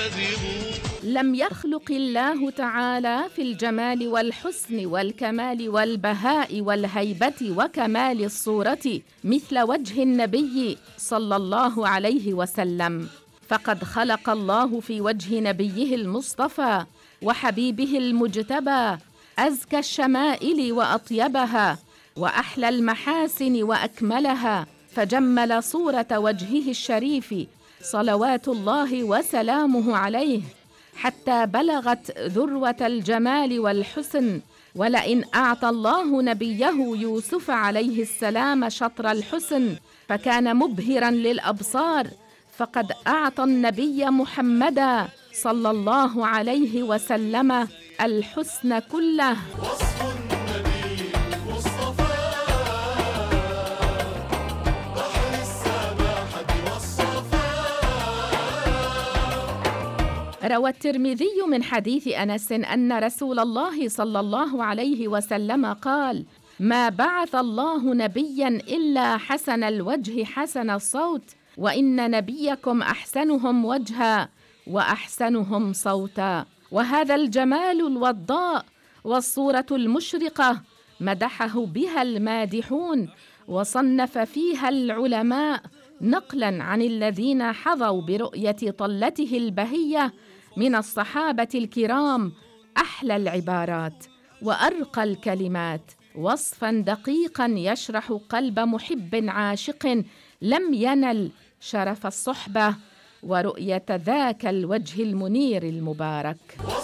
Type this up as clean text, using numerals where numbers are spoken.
كاذبون. لم يخلق الله تعالى في الجمال والحسن والكمال والبهاء والهيبة وكمال الصورة مثل وجه النبي صلى الله عليه وسلم، فقد خلق الله في وجه نبيه المصطفى وحبيبه المجتبى أزكى الشمائل وأطيبها وأحلى المحاسن وأكملها، فجمل صورة وجهه الشريف صلوات الله وسلامه عليه حتى بلغت ذروة الجمال والحسن. ولئن أعطى الله نبيه يوسف عليه السلام شطر الحسن فكان مبهراً للأبصار، فقد أعطى النبي محمداً صلى الله عليه وسلم الحسن كله. وصف النبي المصطفى بحر السماحة والصفاء. روى الترمذي من حديث أنس أن رسول الله صلى الله عليه وسلم قال: ما بعث الله نبيا إلا حسن الوجه حسن الصوت، وإن نبيكم أحسنهم وجها وأحسنهم صوتا. وهذا الجمال الوضاء والصورة المشرقة مدحه بها المادحون وصنف فيها العلماء نقلا عن الذين حظوا برؤية طلته البهية من الصحابة الكرام أحلى العبارات وأرقى الكلمات، وصفا دقيقا يشرح قلب محب عاشق لم ينل شرف الصحبة ورؤية ذاك الوجه المنير المبارك.